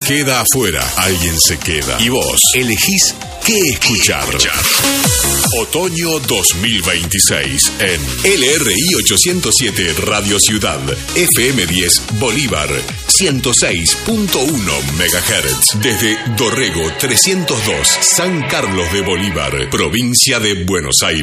queda afuera, alguien se queda. Y vos elegís qué escuchar. Otoño 2026 en LRI 807 Radio Ciudad, FM 10 Bolívar, 106.1 MHz. Desde Dorrego 302, San Carlos de Bolívar, provincia de Buenos Aires.